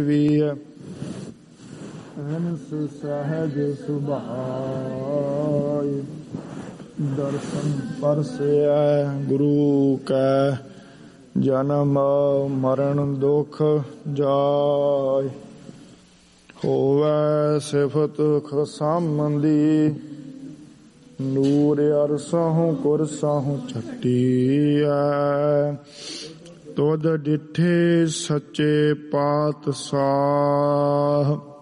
ਅਹਨਿਸ ਸਹਿਜ ਸੁਭਾਇ। ਦਰਸ਼ਨ ਪਰਸੈ ਗੁਰੂ ਕੈ ਜਨਮ ਮਰਨ ਦੁਖ ਜਾਇ। ਹੋਵੈ ਸਿਫਤ ਖਸਮੰਦੀ ਨੂਰ ਅਰਸਹੁ ਕੁਰਸਹੁ ਛਟੀਐ। ਤੁਧ ਡਿਠੇ ਸੱਚੇ ਪਾਤਸ਼ਾਹ